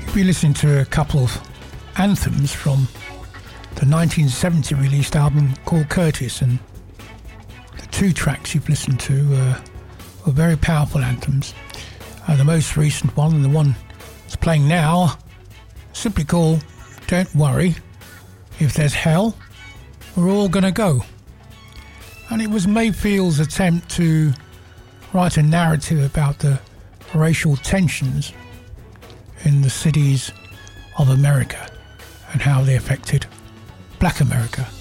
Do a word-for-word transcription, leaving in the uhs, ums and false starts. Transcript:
We're listening to a couple of anthems from the nineteen seventy released album called Curtis, and the two tracks you've listened to uh, were very powerful anthems. Uh, the most recent one, and the one that's playing now, simply called Don't Worry, If There's Hell, We're All Gonna Go. And it was Mayfield's attempt to write a narrative about the racial tensions in the cities of America and how they affected Black America.